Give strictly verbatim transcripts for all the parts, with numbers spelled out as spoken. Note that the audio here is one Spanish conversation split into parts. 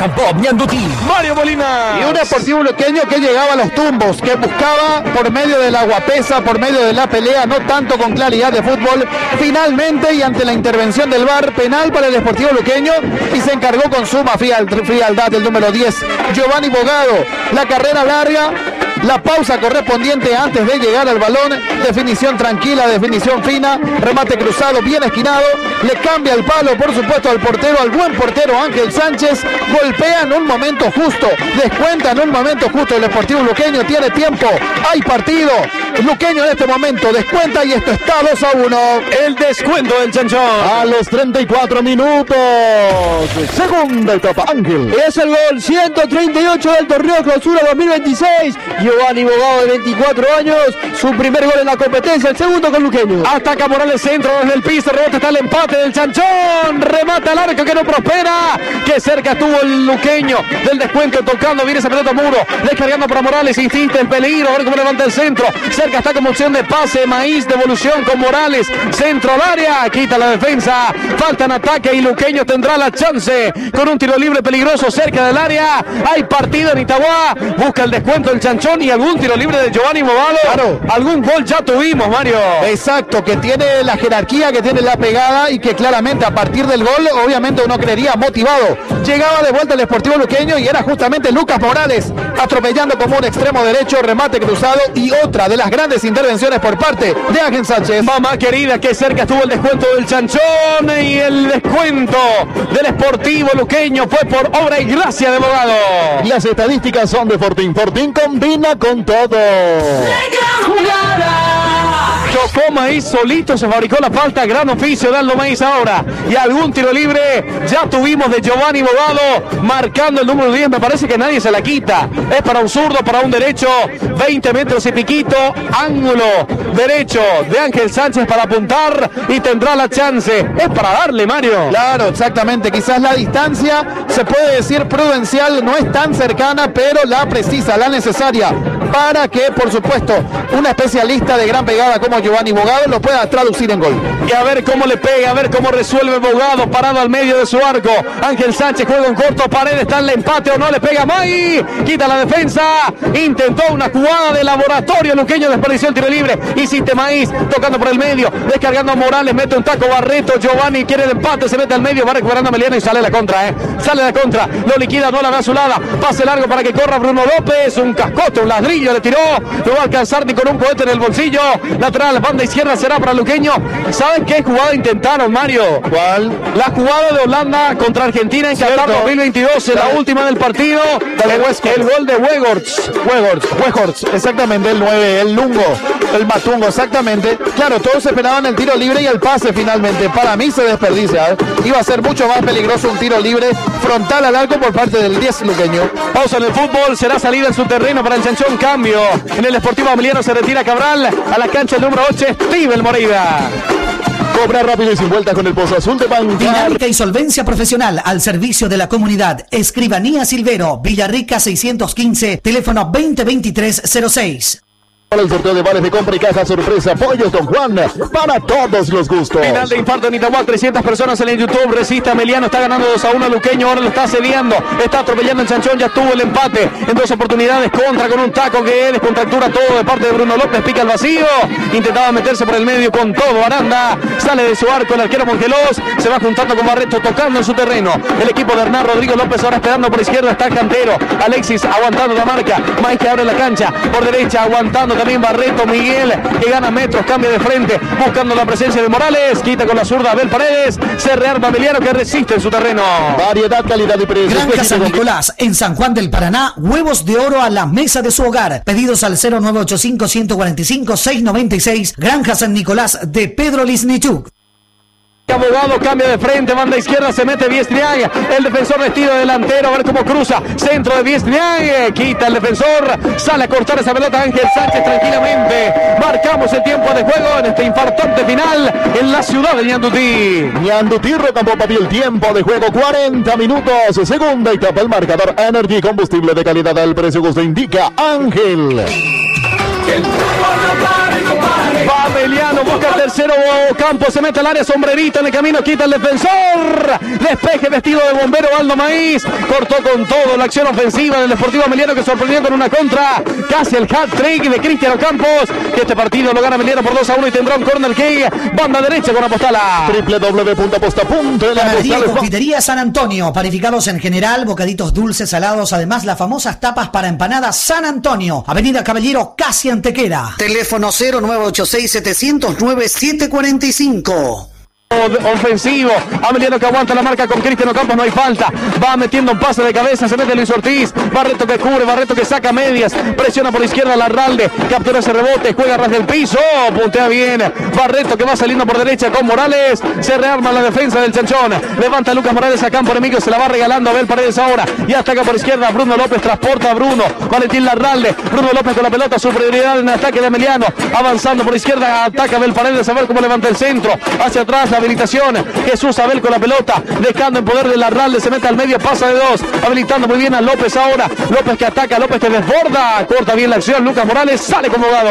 Johan Bob Ñandutí, Mario Molina. Y un Deportivo Luqueño que llegaba a los tumbos, que buscaba por medio de la guapesa, por medio de la pelea, no tanto con claridad de fútbol. Finalmente, y ante la intervención del V A R, penal para el Deportivo Luqueño, y se encargó con suma frialdad el número diez, Giovanni Bogado. La carrera larga, la pausa correspondiente antes de llegar al balón, definición tranquila, definición fina, remate cruzado, bien esquinado, le cambia el palo, por supuesto, al portero, al buen portero Ángel Sánchez, golpea en un momento justo, descuenta en un momento justo el Deportivo Luqueño, tiene tiempo, hay partido, Luqueño en este momento descuenta y esto está dos a uno. El descuento del Chanchón. A los treinta y cuatro minutos, segunda etapa, Ángel. Es el gol ciento treinta y ocho del torneo Clausura dos mil veintiséis. Giovanni Bogado, de veinticuatro años, su primer gol en la competencia, el segundo con Luqueño. Ataca Morales centro desde el piso, rebote, está el empate del Chanchón, remata al arco que no prospera, que cerca estuvo el Luqueño del descuento, tocando, viene esa pelota muro, descargando para Morales, insiste en peligro, a ver cómo levanta el centro, cerca está como opción de pase, Maíz, devolución con Morales, centro al área, quita la defensa, falta en ataque y Luqueño tendrá la chance, con un tiro libre peligroso cerca del área, hay partido en Itagua, busca el descuento el Chanchón y algún tiro libre de Giovanni Bogado. Claro. Algún gol ya tuvimos, Mario. Exacto, que tiene la jerarquía, que tiene la pegada y que claramente a partir del gol, obviamente uno creería motivado. Llegaba de vuelta el Deportivo Luqueño y era justamente Lucas Morales atropellando como un extremo derecho, remate cruzado y otra de las grandes intervenciones por parte de Ángel Sánchez. Mamá querida, que cerca estuvo el descuento del Chanchón y el descuento del Sportivo Luqueño fue por obra y gracia de Bogado. Las estadísticas son de Fortín. Fortín combina con todo. Chocó Maíz solito, se fabricó la falta, gran oficio de Aldo Maíz ahora. Y algún tiro libre ya tuvimos de Giovanni Bogado, marcando el número diez, me parece que nadie se la quita. Es para un zurdo, para un derecho, veinte metros y piquito, ángulo derecho de Ángel Sánchez para apuntar y tendrá la chance. Es para darle, Mario. Claro, exactamente, quizás la distancia, se puede decir prudencial, no es tan cercana, pero la precisa, la necesaria, para que, por supuesto, una especialista de gran pegada como Giovanni Bogado lo pueda traducir en gol. Y a ver cómo le pega, a ver cómo resuelve Bogado, parado al medio de su arco. Ángel Sánchez juega en corto, Paredes está en el empate o no, le pega May, quita la defensa, intentó una jugada de laboratorio, Luqueño desperdició el tiro libre, hiciste Maíz, tocando por el medio, descargando a Morales, mete un taco Barreto, Giovanni quiere el empate, se mete al medio, va recuperando a Meliano y sale la contra, eh. sale la contra, lo liquida, no la da a su lado, pase largo para que corra Bruno López, un cascote, un ladrillo le tiró, no va a alcanzar ni con un cohete en el bolsillo, lateral, banda izquierda será para Luqueño. ¿Saben qué jugada intentaron, Mario? ¿Cuál? La jugada de Holanda contra Argentina en Qatar dos mil veintidós, en la última del partido, el, el gol de Weghorst. Weghorst, Weghorst, exactamente, el nueve, el lungo, el matungo, exactamente. Claro, todos esperaban el tiro libre y el pase finalmente. Para mí se desperdicia, ¿eh? Iba a ser mucho más peligroso un tiro libre frontal al arco por parte del diez luqueño. Pausa en el fútbol, será salida en su terreno para el Chanchón, cambio. En el Sportivo Ameliano se retira Cabral, a la cancha el número ocho, Steven Moreira. Cobra rápido y sin vuelta con el Pozo Azul de Bancar. Dinámica y solvencia profesional al servicio de la comunidad. Escribanía Silvero, Villarrica seiscientos quince, teléfono veinte veintitrés cero seis. Para el sorteo de vales de compra y caja sorpresa, Pollos Don Juan, para todos los gustos. Final de infarto en Itagua, trescientas personas en el YouTube, resiste a Meliano, está ganando dos a uno Luqueño, ahora lo está cediendo, está atropellando en Chanchón, ya tuvo el empate en dos oportunidades, contra con un taco que descontractura todo de parte de Bruno López, pica el vacío, intentaba meterse por el medio con todo, Aranda, sale de su arco el arquero Mongelos, se va juntando con Barreto, tocando en su terreno, el equipo de Hernán Rodrigo López ahora esperando por izquierda, está Cantero, Alexis aguantando la marca, Maíz que abre la cancha, por derecha aguantando también Barreto, Miguel que gana metros, cambia de frente, buscando la presencia de Morales, quita con la zurda Abel Paredes, se rearma Meliano que resiste en su terreno. Variedad, calidad y precio. Granja San Nicolás, en San Juan del Paraná, huevos de oro a la mesa de su hogar. Pedidos al cero nueve ocho cinco, uno cuatro cinco, seis nueve seis. Granja San Nicolás de Pedro Lisnichuk. Abogado cambia de frente, banda izquierda, se mete Biestriaga, el defensor vestido de delantero, a ver cómo cruza, centro de Biestriaga, quita el defensor, sale a cortar esa pelota Ángel Sánchez tranquilamente, marcamos el tiempo de juego en este infartante final en la ciudad de Ñandutí. Ñandutí Rocampo para el tiempo de juego, cuarenta minutos, segunda etapa, el marcador Energy, combustible de calidad al precio que usted indica, Ángel. Que el fútbol no pare, compadre. Va Meliano, busca el tercero campo, se mete al área, sombrerito en el camino, quita el defensor. Despeje vestido de bombero Aldo Maíz. Cortó con todo la acción ofensiva del Deportivo Meliano, que sorprendió con una contra. Casi el hat-trick de Cristiano Campos, que este partido lo gana Meliano por dos a uno y tendrá un corner kick. Banda derecha con Apostala. doble u doble u doble u punto aposta punto e l. Panadería y Confitería San Antonio, panificados en general, bocaditos dulces, salados, además las famosas tapas para empanadas San Antonio, Avenida Caballero, casi Antequera. Teléfono cero nueve ocho seis, siete cero cero, nueve siete cuatro cinco. Ofensivo, Ameliano que aguanta la marca con Cristiano Campos, no hay falta, va metiendo un pase de cabeza, se mete Luis Ortiz, Barreto que cubre, Barreto que saca medias, presiona por izquierda Larralde, captura ese rebote, juega ras del piso, puntea bien, Barreto que va saliendo por derecha con Morales, se rearma la defensa del Chanchón, levanta Lucas Morales a campo enemigo, se la va regalando a Abel Paredes ahora, y ataca por izquierda, Bruno López transporta a Bruno, Valentín Larralde, Bruno López con la pelota, su prioridad en ataque de Ameliano, avanzando por izquierda, ataca Abel Paredes, a ver cómo levanta el centro, hacia atrás la habilitación, Jesús Abel con la pelota, dejando en poder de Larralde, se mete al medio, pasa de dos, habilitando muy bien a López ahora, López que ataca, López que desborda, corta bien la acción, Lucas Morales sale convocado.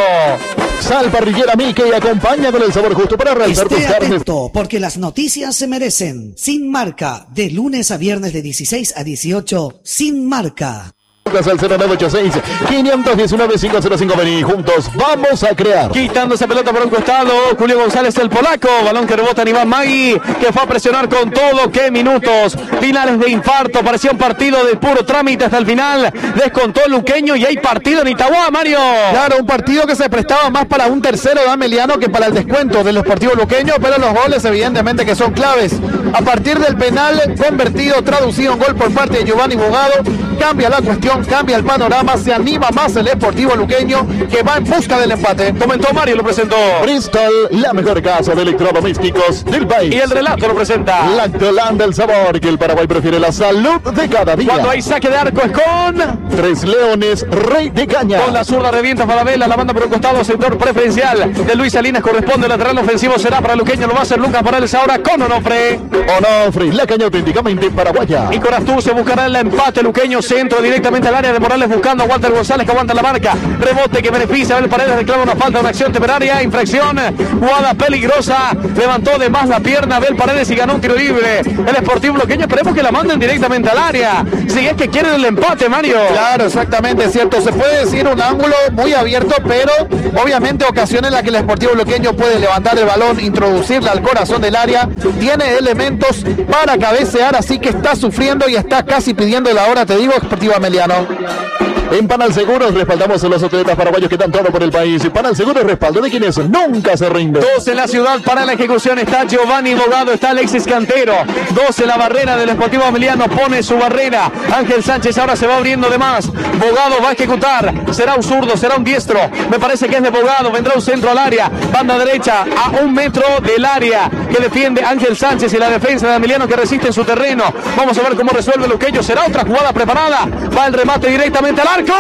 Sal Parrillera Mickey acompaña con el sabor justo para realizar tus Esté carnes. atento, porque las noticias se merecen. Sin Marca, de lunes a viernes de dieciséis a dieciocho, Sin Marca. Al cero nueve ocho seis, cinco uno nueve, cinco cero cinco. Vení juntos, vamos a crear. Quitando esa pelota por un costado, Julio González el polaco, balón que rebota en Iván Magui, que fue a presionar con todo. Qué minutos finales de infarto, parecía un partido de puro trámite hasta el final. Descontó el luqueño y hay partido en Itagua, Mario. Claro, un partido que se prestaba más para un tercero de Ameliano que para el descuento del Deportivo Luqueño, pero los goles evidentemente que son claves. A partir del penal convertido, traducido en gol por parte de Giovanni Bogado, cambia la cuestión, cambia el panorama, se anima más el Deportivo Luqueño, que va en busca del empate. Comentó Mario, lo presentó Bristol, la mejor casa de electrodomésticos del país. y el relato lo presenta Lactolanda, el sabor que el Paraguay prefiere, la salud de cada día. Cuando hay saque de arco es con Tres Leones, Rey de Caña. Con la zurda revienta Falabella, la banda por un costado, sector preferencial de Luis Salinas corresponde, el lateral ofensivo será para Luqueño, lo va a hacer Lucas Morales ahora con Onofre. Onofre, la caña auténticamente paraguaya. Y Corastú se buscará el empate, Luqueño centro directamente al área de Morales buscando a Walter González que aguanta la marca, rebote que beneficia a Abel Paredes, reclama una falta, una acción temeraria, infracción, jugada peligrosa, levantó de más la pierna Abel Paredes y ganó un tiro libre. El Sportivo Luqueño, esperemos que la manden directamente al área, si es que quieren el empate, Mario. Claro, exactamente, es cierto, se puede decir un ángulo muy abierto, pero obviamente ocasiones en las que el Deportivo Luqueño puede levantar el balón, introducirla al corazón del área, tiene elementos para cabecear, así que está sufriendo y está casi pidiendo la hora, te digo, Deportivo Ameliano. En Panal Seguros respaldamos a los atletas paraguayos que están todo por el país. Panal Seguros, respaldo de quienes nunca se rinden. Dos en la ciudad para la ejecución, está Giovanni Bogado, está Alexis Cantero. Dos en la barrera del Deportivo Ameliano, pone su barrera. Ángel Sánchez ahora se va abriendo de más. Bogado va a ejecutar, será un zurdo, será un diestro. Me parece que es de Bogado, vendrá un centro al área. Banda derecha a un metro del área que defiende Ángel Sánchez y la defensa de Ameliano que resiste en su terreno. Vamos a ver cómo resuelve Luqueño, será otra jugada preparada. Va el remate directamente al arco.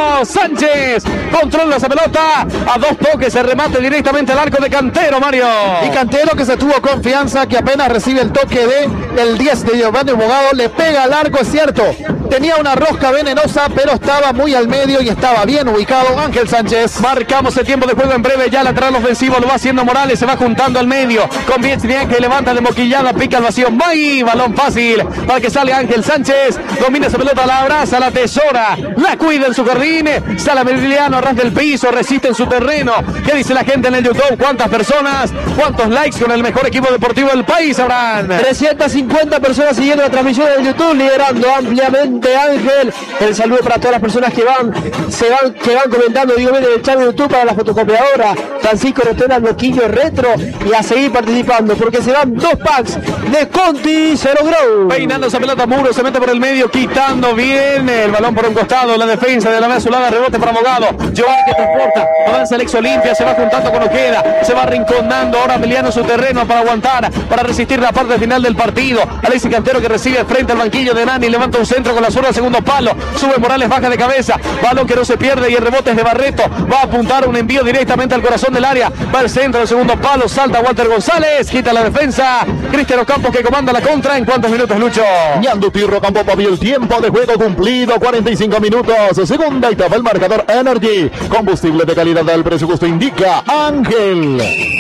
Sánchez controla esa pelota a dos toques, se remate directamente al arco de Cantero, Mario. Y Cantero que se tuvo confianza, que apenas recibe el toque de el diez de Giovanni Bogado, le pega al arco, es cierto. Tenía una rosca venenosa, pero estaba muy al medio y estaba bien ubicado Ángel Sánchez. Marcamos el tiempo de juego en breve, ya lateral ofensivo lo va haciendo Morales, se va juntando al medio, con Vietnam que levanta de moquillada, pica el vacío, ¡May! Balón fácil para que sale Ángel Sánchez, domina esa pelota, la abraza, la tesora, la cuida en su jardín, sale Emiliano, arranca el piso, resiste en su terreno. ¿Qué dice la gente en el YouTube? ¿Cuántas personas? ¿Cuántos likes con el mejor equipo deportivo del país, Abraham? trescientas cincuenta personas siguiendo la transmisión de YouTube, liderando ampliamente Ángel. El saludo para todas las personas que van, se van, que van comentando, digo, en el chat de YouTube para la fotocopiadora. Francisco Rotena, Loquillo Retro, y a seguir participando, porque se van dos packs de Conti Zero Grow. Peinando esa pelota, Muro se mete por el medio, quitando bien el balón por un costado, la defensa de la mesa azulada, rebote para Bogado. Giovanni que transporta, avanza el ex Olimpia, se va juntando con Ojeda, se va rinconando ahora Emiliano su terreno para aguantar, para resistir la parte final del partido. Alexis Cantero que recibe frente al banquillo de Nani, levanta un centro con la zurda, segundo palo, sube Morales, baja de cabeza, balón que no se pierde y el rebote es de Barreto, va a apuntar un envío directamente al corazón del área, va al centro del segundo palo, salta Walter González, quita la defensa, Cristiano Campos que comanda la contra. ¿En cuántos minutos, Lucho? Ñando Tirro Campo Papi, el tiempo de juego cumplido, cuarenta y cinco minutos. segunda etapa, el marcador Energy, combustible de calidad al precio justo, indica Ángel.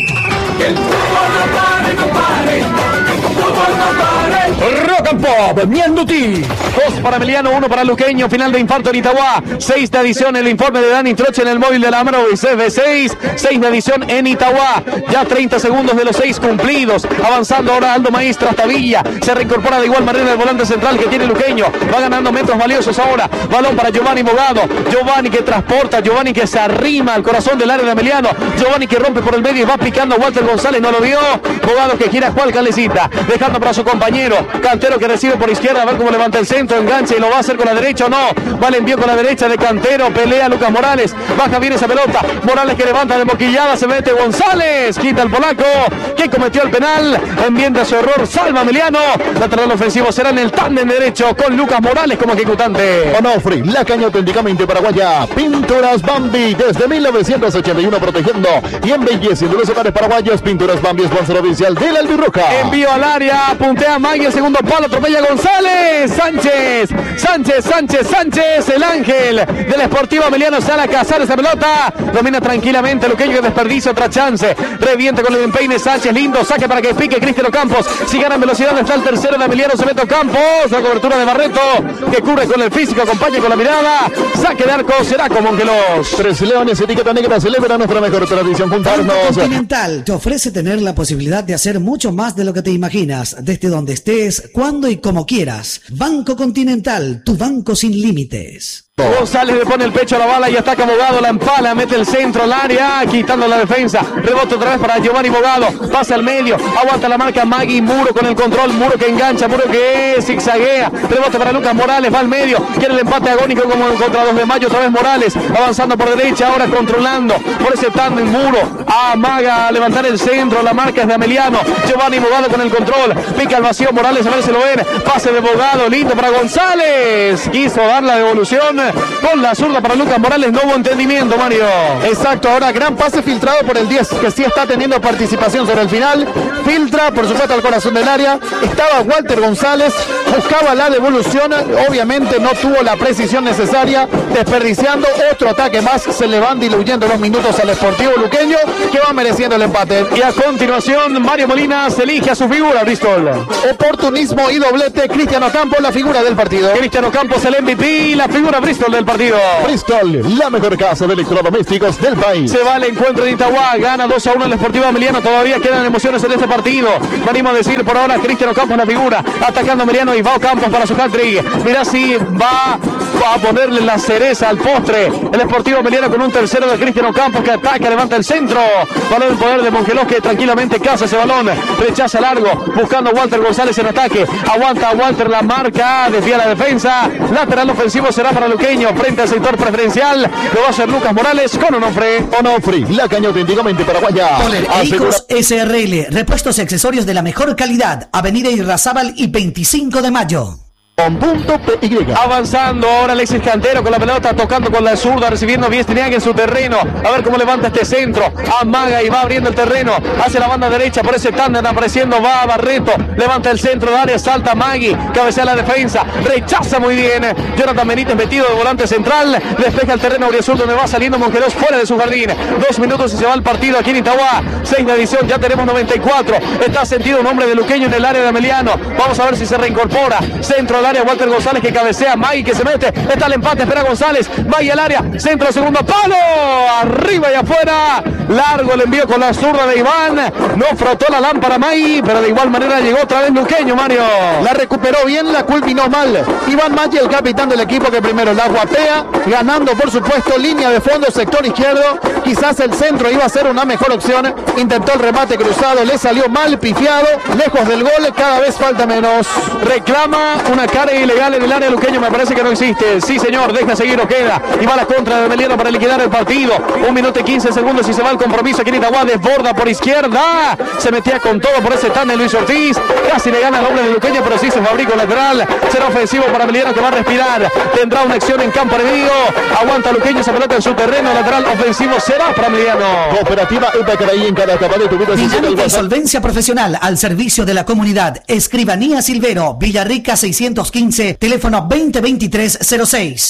El fútbol no pare, no pare, el fútbol no pare. Rock and Pop, Mianduti. Dos para Emiliano, uno para Luqueño. Final de infarto en Itagua. Seis de adición, el informe de Dani Troche en el móvil de la mano. Y C F seis, seis de adición en Itagua. Ya treinta segundos de los seis cumplidos. Avanzando ahora Aldo Maestro hasta Villa. Se reincorpora de igual manera el volante central que tiene Luqueño. Va ganando metros valiosos ahora. Balón para Giovanni Bogado. Giovanni que transporta. Giovanni que se arrima al corazón del área de Emiliano. Giovanni que rompe por el medio y va picando a Walter González. No lo vio. Bogado que gira a Juan Calecita. Dejando para su compañero. Cantero que recibe por izquierda. A ver cómo levanta el centro. Engancha y lo va a hacer con la derecha o no. Va el envío con la derecha de Cantero. Pelea Lucas Morales. Baja bien esa pelota. Morales que levanta de boquillada. Se mete González. Quita el polaco que cometió el penal. Enmienda su error. Salva Emiliano. Lateral ofensivo será en el tándem derecho con Lucas Morales como ejecutante. Onofre, la caña auténticamente paraguaya. Pinturas Bambi desde mil novecientos ochenta y uno protegiendo y embelleciendo los hogares paraguayos. Pinturas Bambi, sponsor oficial del Albirroja. Envío al área. Puntea Magui. El segundo palo. Atropella González. Sánchez. Sánchez, Sánchez, Sánchez. El ángel del Sportivo Emiliano sale a cazar esa pelota. Domina tranquilamente Luqueño que desperdicia otra chance. Reviente con el empeine Sánchez. Lindo saque para que pique Cristiano Campos. Si gana en velocidad está el tercero de Emiliano. Se mete Campos. La cobertura de Barreto que cubre con el físico. Acompaña con la mirada. Saque de arco será como que los Tres Leones, etiqueta negra, celebra nuestra mejor tradición. Juntarnos. Banco Continental te ofrece tener la posibilidad de hacer mucho más de lo que te imaginas, desde donde estés, cuando y como quieras. Banco Continental, tu banco sin límites. González le pone el pecho a la bala y ataca Bogado, la empala, mete el centro al área, quitando la defensa, rebote otra vez para Giovanni Bogado, pasa al medio, aguanta la marca Magui, Muro con el control, Muro que engancha, Muro que zigzaguea, rebote para Lucas Morales, va al medio, quiere el empate agónico como contra dos de mayo, otra vez Morales, avanzando por derecha, ahora controlando, por ese tándem Muro, amaga a levantar el centro, la marca es de Emiliano, Giovanni Bogado con el control, pica al vacío Morales, a ver si lo ven, pase de Bogado, lindo para González, quiso dar la devolución, con la zurda para Lucas Morales, no hubo entendimiento, Mario. Exacto, ahora gran pase filtrado por el diez, que sí está teniendo participación sobre el final. Filtra, por supuesto, al corazón del área. Estaba Walter González, buscaba la devolución. Obviamente no tuvo la precisión necesaria, desperdiciando otro ataque más. Se le van diluyendo los minutos al Sportivo Luqueño, que va mereciendo el empate. Y a continuación, Mario Molina se elige a su figura, Bristol. Oportunismo y doblete, Cristiano Campos, la figura del partido. Cristiano Campos, el M V P, la figura Bristol del partido. Bristol, la mejor casa de electrodomésticos del país. Se va al encuentro de Itagua, gana dos a uno el Sportivo Emiliano. Todavía quedan emociones en este partido. Venimos a decir por ahora Cristiano Campos la figura, atacando Emiliano y va Campos para su hat-trick. Mirá si va, va a ponerle la cereza al postre. El Sportivo Emiliano con un tercero de Cristiano Campos que ataca, levanta el centro. Balón en poder de Mongelos que tranquilamente caza ese balón. Rechaza largo, buscando a Walter González en ataque. Aguanta a Walter la marca, desvía la defensa. Lateral ofensivo será para Luqueño. Frente al sector preferencial, lo va a hacer Lucas Morales con Onofre. Onofre, la caña auténticamente paraguaya. Poler Eicos S R L, repuestos y accesorios de la mejor calidad. Avenida Irrazábal y veinticinco de mayo. Con punto P Y. Avanzando ahora Alexis Cantero con la pelota, tocando con la zurda, recibiendo Biestiniag en su terreno. A ver cómo levanta este centro. Amaga y va abriendo el terreno hacia la banda derecha. Por ese tándem apareciendo va Barreto. Levanta el centro de área, salta Magui. Cabecea la defensa. Rechaza muy bien. Jonathan Benítez metido de volante central. Despeja el terreno Auriazul donde va saliendo Mongelos fuera de su jardín. Dos minutos y se va el partido aquí en Itagua. Seis de adición, ya tenemos noventa y cuatro. Está sentido un hombre de Luqueño en el área de Emiliano. Vamos a ver si se reincorpora. Centro al área, Walter González que cabecea, Magui que se mete, está el empate, espera González, Magui al área, centro, segundo palo, arriba y afuera, largo el envío con la zurda de Iván, no frotó la lámpara Magui, pero de igual manera llegó otra vez Luqueño, Mario. La recuperó bien, la culminó mal. Iván Maggi, el capitán del equipo que primero la guapea, ganando por supuesto línea de fondo, sector izquierdo, quizás el centro iba a ser una mejor opción, intentó el remate cruzado, le salió mal, pifiado, lejos del gol, cada vez falta menos. Reclama una carga ilegal en el área Luqueño, me parece que no existe. Sí señor, deja seguir o queda. Y va la contra de Emiliano para liquidar el partido. Un minuto y quince segundos y se va el compromiso aquí en Itagua, desborda por izquierda. Se metía con todo por ese tándem Luis Ortiz. Casi le gana el doble de Luqueño, pero sí se fabrica lateral. Será ofensivo para Emiliano que va a respirar. Tendrá una acción en campo enemigo. Aguanta Luqueño esa pelota en su terreno. Lateral ofensivo será para Emiliano. Cooperativa Epacaraí en cada etapa de tu vida. Dinámica y solvencia profesional al servicio de la comunidad. Escribanía Silvero, Villarrica seiscientos quince, teléfono veinte veintitrés cero seis.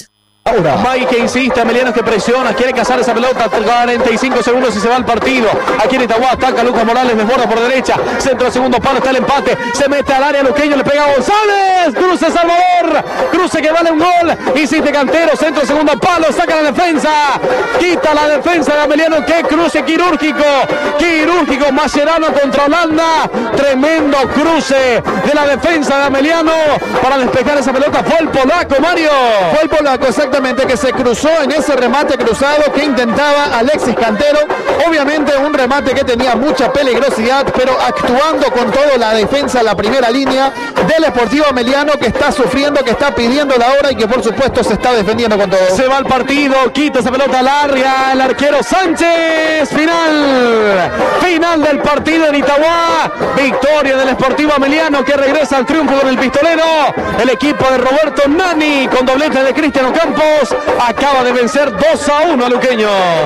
Ahora. Mike insiste, Emiliano que presiona, quiere cazar esa pelota, cuarenta y cinco segundos y se va el partido. Aquí en Itagua ataca Lucas Morales, desborda por derecha, centro de segundo palo, está el empate, se mete al área Luqueño, le pega a González, cruce Salvador, cruce que vale un gol, insiste Cantero, centro de segundo palo, saca la defensa, quita la defensa de Emiliano, que cruce quirúrgico, quirúrgico, Mascherano contra Holanda, tremendo cruce de la defensa de Emiliano para despejar esa pelota, fue el polaco, Mario. Fue el polaco, exactamente. Que se cruzó en ese remate cruzado que intentaba Alexis Cantero, obviamente un remate que tenía mucha peligrosidad, pero actuando con todo la defensa, la primera línea del Sportivo Emiliano, que está sufriendo, que está pidiendo la hora y que por supuesto se está defendiendo con todo. Se va el partido, quita esa pelota larga el arquero Sánchez, final, final del partido en Itagua, victoria del Sportivo Emiliano que regresa al triunfo con el pistolero, el equipo de Roberto Nani con doblete de Cristiano Campos acaba de vencer dos a uno a Luqueño.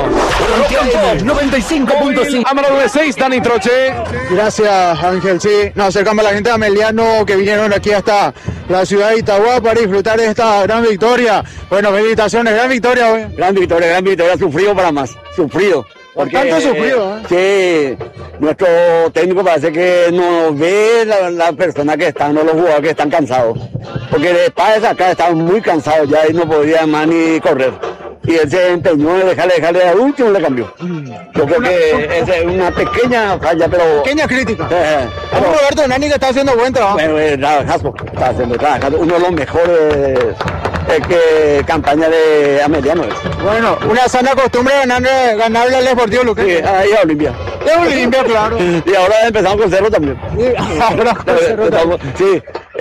noventa y cinco punto cinco. Cámara nueve seis, Dani Troche. Gracias, Ángel. Sí, nos acercamos a la gente de Emiliano que vinieron aquí hasta la ciudad de Itagua para disfrutar de esta gran victoria. Bueno, felicitaciones, gran victoria hoy. Gran victoria, gran victoria, sufrido para más, sufrido. Porque, tanto sufrido, ¿eh? Sí, nuestro técnico parece que no ve la, la persona que están, no los jugadores que están cansados. Porque de padres acá estaban muy cansados ya y no podían más ni correr. Y él se empeñó en dejarle, dejarle al último le cambió. Yo creo que es una pequeña falla, pero... Pequeña crítica. Eh, pero Roberto Nani que está haciendo buen trabajo. Bueno, eh, trabajazo, está haciendo trabajo. Uno de los mejores eh, que, campaña de Emiliano es. Bueno, una sana costumbre ganarle, ganarle al Sportivo Luqueño. Sí, ahí a Olimpia. Es Olimpia, claro. Y ahora empezamos con Cerro también. Sí, ahora con Cerro también. Sí.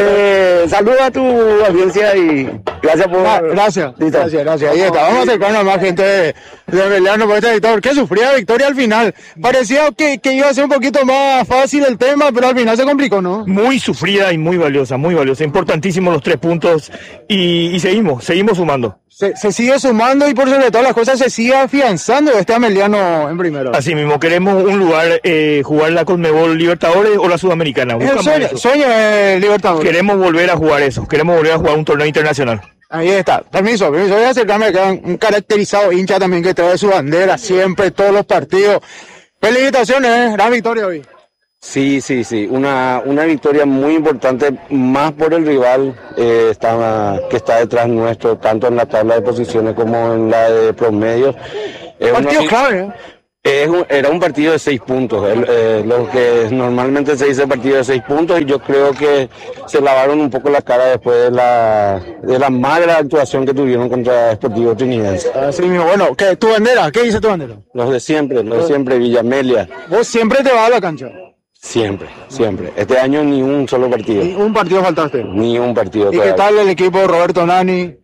Eh, saluda a tu audiencia y gracias por... Ah, gracias, Listo. gracias, gracias. Ahí está. Vamos a acercarnos a más gente de, de Emiliano por este editor. Que sufría victoria al final. Parecía que, que iba a ser un poquito más fácil el tema, pero al final se complicó, ¿no? Muy sufrida y muy valiosa, muy valiosa. Importantísimos los tres puntos y, y seguimos, seguimos sumando. Se, se sigue sumando y por sobre todas las cosas se sigue afianzando este Emiliano en primero. Así mismo, queremos un lugar, eh, jugar la Conmebol Libertadores o la Sudamericana. Es el sueño, sueño de Libertadores. Queremos volver a jugar eso, queremos volver a jugar un torneo internacional. Ahí está, permiso, permiso, voy a acercarme acá, un caracterizado hincha también que trae su bandera siempre, todos los partidos. Felicitaciones, gran victoria hoy. Sí, sí, sí, una, una victoria muy importante, más por el rival eh, está, que está detrás nuestro, tanto en la tabla de posiciones como en la de promedios. Es partido una, clave, ¿eh? Es un, era un partido de seis puntos, el, eh, lo que normalmente se dice partido de seis puntos, y yo creo que se lavaron un poco la cara después de la, de la mala actuación que tuvieron contra Sportivo Trinidense. Así mismo, bueno, ¿qué, tu bandera? ¿Qué dice tu bandera? Los de siempre, los de siempre, Villamelia. ¿Vos siempre te vas a la cancha? Siempre, siempre. Este año ni un solo partido. Ni un partido faltaste. Ni un partido. ¿Y todavía? ¿Qué tal el equipo Roberto Nani?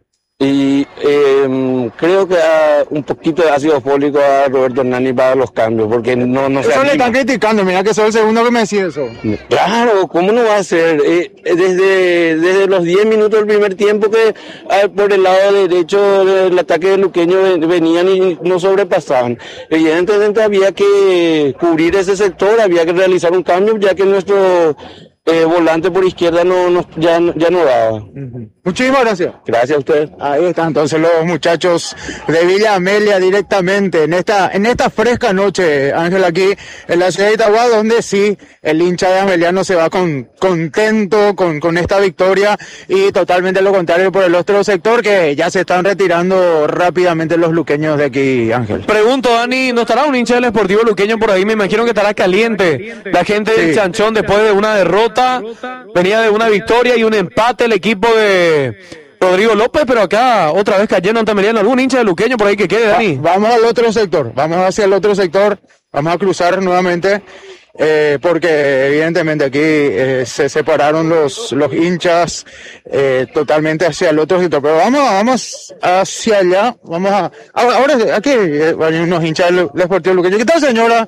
Y eh, creo que ha, un poquito de ácido fólico a Roberto Nani para los cambios, porque no, no se Eso anima. le están criticando, mira que soy el segundo que me decía eso. Claro, ¿cómo no va a ser? Eh, desde, desde los diez minutos del primer tiempo que eh, por el lado derecho del ataque de Luqueño venían y no sobrepasaban. Evidentemente había que cubrir ese sector, había que realizar un cambio, ya que nuestro... Eh, volante por izquierda no, no ya, ya no daba. Uh-huh. Muchísimas gracias. Gracias a usted. Ahí están entonces los muchachos de Villa Amelia directamente en esta en esta fresca noche, Ángel, aquí en la ciudad de Itagua, donde sí el hincha de Ameliano se va con contento con, con esta victoria, y totalmente lo contrario por el otro sector, que ya se están retirando rápidamente los luqueños de aquí, Ángel. Pregunto, Dani, ¿no estará un hincha del Sportivo Luqueño por ahí? Me imagino que estará caliente la gente del Sí. Chanchón después de una derrota. Venía de una victoria y un empate el equipo de Rodrigo López, pero acá otra vez cayendo ante Emiliano. ¿Algún hincha de Luqueño por ahí que quede, Dani? Va- vamos al otro sector, vamos hacia el otro sector, vamos a cruzar nuevamente, eh, porque evidentemente aquí eh, se separaron los, los hinchas eh, totalmente hacia el otro sector, pero vamos, vamos hacia allá, vamos a... Ahora, ahora aquí eh, hay unos hinchas del del Sportivo Luqueño. ¿Qué tal, señora?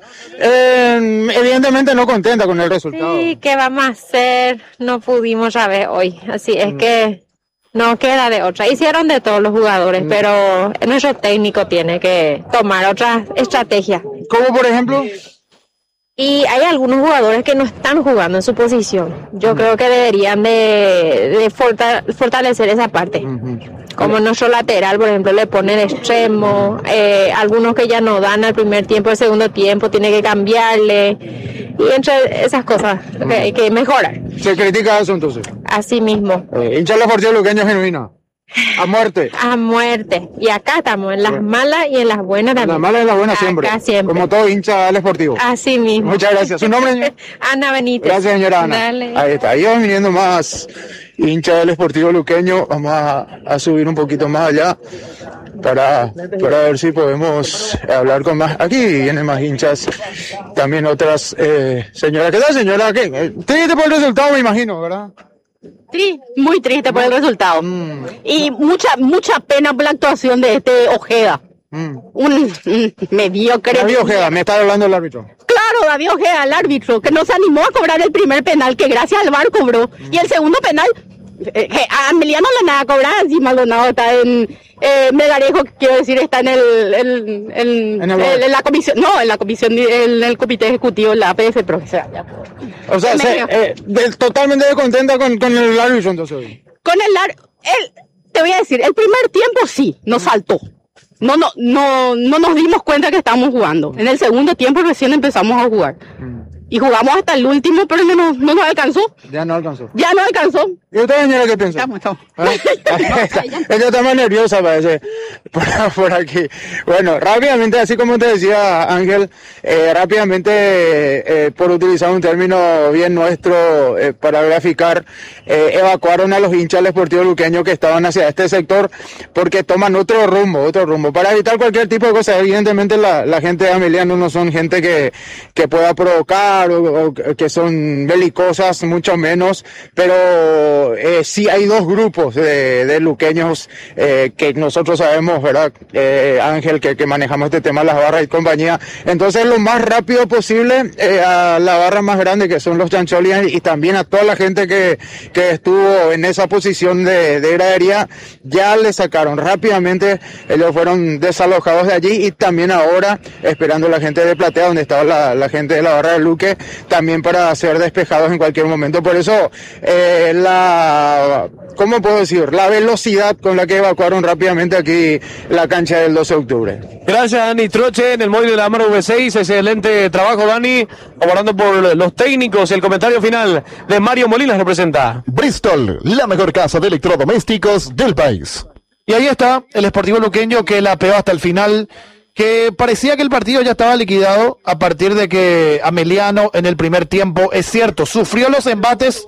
Eh, evidentemente no contenta con el resultado. Sí, ¿qué vamos a hacer? No pudimos ya ver hoy, así es que no queda de otra. Hicieron de todos los jugadores, pero nuestro técnico tiene que tomar otra estrategia. ¿Cómo por ejemplo? Y hay algunos jugadores que no están jugando en su posición. Yo mm. creo que deberían de, de forta, fortalecer esa parte. Mm-hmm. Como nuestro lateral, por ejemplo, le ponen extremo. Eh, algunos que ya no dan al primer tiempo, el segundo tiempo, tiene que cambiarle. Y entre esas cosas mm. que hay que mejorar. ¿Se critica eso entonces? Así mismo. Eh, hincha los partidos luqueños genuinos. A muerte. A muerte. Y acá estamos, en las malas y en las buenas también. En las malas y en las buenas siempre. Acá siempre. Como todo hincha del Sportivo. Así mismo. Muchas gracias. ¿Su nombre, señor? Ana Benítez. Gracias, señora Ana. Dale. Ahí está. Ahí van viniendo más hinchas del Sportivo luqueño. Vamos a, a subir un poquito más allá para, para ver si podemos hablar con más. Aquí vienen más hinchas. También otras eh, señoras. ¿Qué tal, señora? ¿Qué? Triste por el resultado, me imagino, ¿verdad? Sí, muy triste por el resultado. Mm. Y mucha mucha pena por la actuación de este Ojeda. Mm. Un, un mediocre. David Ojeda, me está hablando el árbitro. Claro, David Ojeda, el árbitro, que no se animó a cobrar el primer penal, que gracias al V A R cobró. Mm. Y el segundo penal, eh, a Emiliano le nada a cobrar, así Maldonado está en... Eh, Melgarejo, quiero decir, está en el, el, el, ¿En, el el en la comisión, no, en la comisión, en el comité ejecutivo de la A P F, pero o sea, ya, o sea, se, eh, de, totalmente contenta con, con el árbitro entonces. Con el árbitro, te voy a decir, el primer tiempo sí, nos saltó. No, no, no, no nos dimos cuenta que estábamos jugando. En el segundo tiempo recién empezamos a jugar. Mm. Y jugamos hasta el último, pero no, no nos alcanzó. Ya no alcanzó. Ya no alcanzó. ¿Y usted, señora, qué piensa? Estamos, estamos. Ella está más nerviosa, parece, por, por aquí. Bueno, rápidamente, así como te decía Ángel, eh, rápidamente, eh, por utilizar un término bien nuestro eh, para graficar, eh, evacuaron a los hinchas del Sportivo luqueño que estaban hacia este sector porque toman otro rumbo, otro rumbo, para evitar cualquier tipo de cosa. Evidentemente la, la gente de Emiliano no son gente que, que pueda provocar o, o que son belicosas, mucho menos, pero eh, sí hay dos grupos de, de luqueños eh, que nosotros sabemos, ¿verdad? Eh, Ángel, que, que manejamos este tema, las barras y compañía. Entonces, lo más rápido posible eh, a la barra más grande, que son los chancholias, y también a toda la gente que, que estuvo en esa posición de, de gradería, ya le sacaron rápidamente, ellos fueron desalojados de allí, y también ahora esperando la gente de Platea, donde estaba la, la gente de la barra de Luque, también para ser despejados en cualquier momento. Por eso eh, la, ¿cómo puedo decir? La velocidad con la que evacuaron rápidamente aquí la cancha del doce de octubre. Gracias, Dani Troche, en el móvil de la Mar V seis. Excelente trabajo, Dani, hablando por los técnicos. El comentario final de Mario Molinas representa Bristol, la mejor casa de electrodomésticos del país. Y ahí está el Sportivo luqueño, que la pegó hasta el final, que parecía que el partido ya estaba liquidado a partir de que Emiliano en el primer tiempo, es cierto, sufrió los embates